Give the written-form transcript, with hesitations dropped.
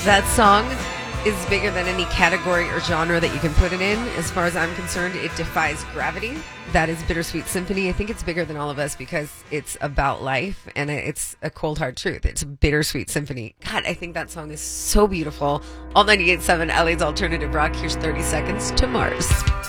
That song is bigger than any category or genre that you can put it in. As far as I'm concerned, it defies gravity. That is Bittersweet Symphony. I think it's bigger than all of us because it's about life and it's a cold hard truth. It's a Bittersweet Symphony. God, I think that song is so beautiful. All 98.7 LA's Alternative Rock. Here's 30 Seconds to Mars.